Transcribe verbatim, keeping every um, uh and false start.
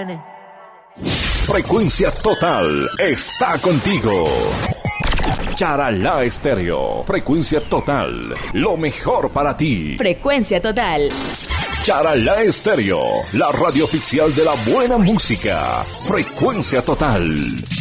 nene. Frecuencia Total está contigo. Charalá Estéreo. Frecuencia Total. Lo mejor para ti. Frecuencia Total. Charalá Estéreo. La radio oficial de la buena música. Frecuencia Total.